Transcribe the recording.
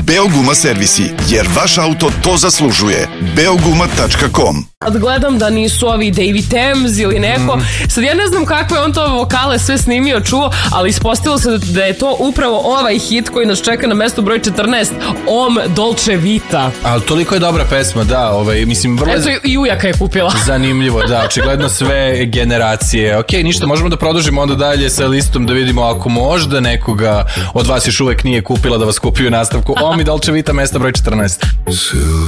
Beoguma servisi, jer vaš auto to zaslužuje. Beoguma.com. Gledam da nisu ovi Davy Thames ili neko. Sad ja ne znam kakve on to vokale sve snimio, čuo, ali ispostavilo se da je to upravo ovaj hit koji nas čeka na mestu broj 14, Om Dolce Vita. Ali toliko je dobra pesma, da, mislim, vrlo... Eto i ujaka je kupila. Zanimljivo, da, očigledno sve generacije. Ok, ništa, možemo da produžimo onda dalje sa listom da vidimo ako možda nekoga od vas još uvek nije kupila da vas kupi u nastavku. Om i Dolce Vita, mesta broj 14.